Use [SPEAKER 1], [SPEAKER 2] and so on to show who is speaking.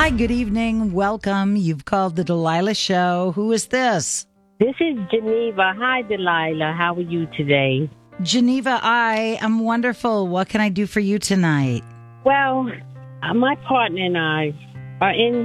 [SPEAKER 1] Hi, good evening. Welcome. You've called the Delilah Show. Who is this?
[SPEAKER 2] This is Geneva. Hi, Delilah. How are you today?
[SPEAKER 1] Geneva, I am wonderful. What can I do for you tonight?
[SPEAKER 2] Well, my partner and I are in